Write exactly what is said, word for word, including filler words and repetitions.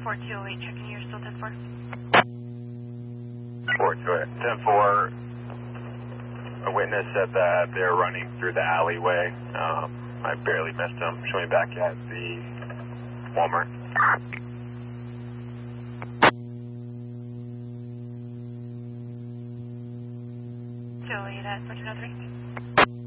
four two oh eight, checking you're still ten four. four two eight, ten four. A witness said that they're running through the alleyway. Um, I barely missed them. Showing back at the Walmart. two oh eight at four two oh three.